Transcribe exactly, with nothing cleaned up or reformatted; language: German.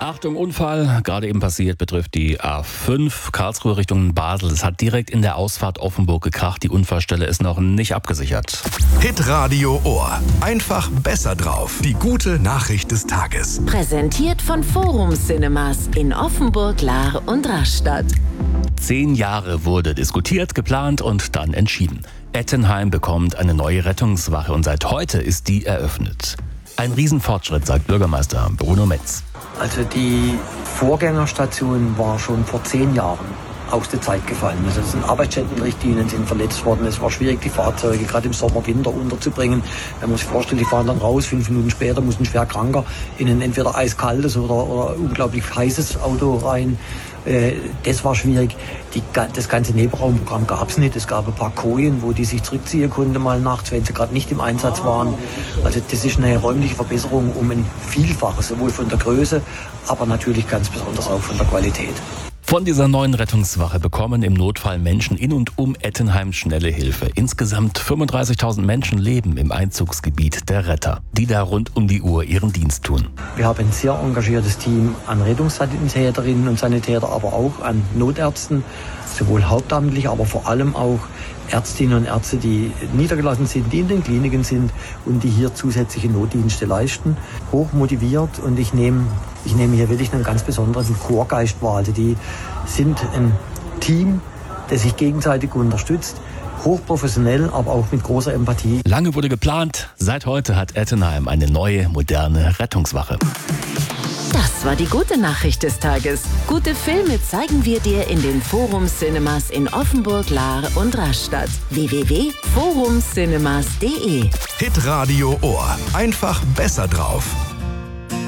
Achtung, Unfall, gerade eben passiert, betrifft die A fünf, Karlsruhe Richtung Basel. Es hat direkt in der Ausfahrt Offenburg gekracht. Die Unfallstelle ist noch nicht abgesichert. Hitradio Ohr. Einfach besser drauf. Die gute Nachricht des Tages. Präsentiert von Forum Cinemas in Offenburg, Lahr und Rastatt. Zehn Jahre wurde diskutiert, geplant und dann entschieden. Ettenheim bekommt eine neue Rettungswache und seit heute ist die eröffnet. Ein Riesenfortschritt, sagt Bürgermeister Bruno Metz. Also die Vorgängerstation war schon vor zehn Jahren aus der Zeit gefallen. Also es sind Arbeitsstättenrichtlinien sind verletzt worden. Es war schwierig, die Fahrzeuge gerade im Sommer, Winter unterzubringen. Man muss sich vorstellen, die fahren dann raus, fünf Minuten später muss ein Schwerkranker in ein entweder eiskaltes oder, oder unglaublich heißes Auto rein. Das war schwierig. Die, das ganze Nebenraumprogramm gab es nicht. Es gab ein paar Kojen, wo die sich zurückziehen konnten mal nachts, wenn sie gerade nicht im Einsatz waren. Also das ist eine räumliche Verbesserung um ein Vielfaches, sowohl von der Größe, aber natürlich ganz besonders auch von der Qualität. Von dieser neuen Rettungswache bekommen im Notfall Menschen in und um Ettenheim schnelle Hilfe. Insgesamt fünfunddreißigtausend Menschen leben im Einzugsgebiet der Retter, die da rund um die Uhr ihren Dienst tun. Wir haben ein sehr engagiertes Team an Rettungssanitäterinnen und Sanitäter, aber auch an Notärzten, sowohl hauptamtlich, aber vor allem auch Ärztinnen und Ärzte, die niedergelassen sind, die in den Kliniken sind und die hier zusätzliche Notdienste leisten. Hoch motiviert und ich nehme, ich nehme hier wirklich einen ganz besonderen Chorgeist wahr. Also die sind ein Team, das sich gegenseitig unterstützt, hochprofessionell, aber auch mit großer Empathie. Lange wurde geplant, seit heute hat Ettenheim eine neue, moderne Rettungswache. Das war die gute Nachricht des Tages. Gute Filme zeigen wir dir in den Forum Cinemas in Offenburg, Lahr und Rastatt. w w w punkt forum cinemas punkt de Hitradio Ohr. Einfach besser drauf.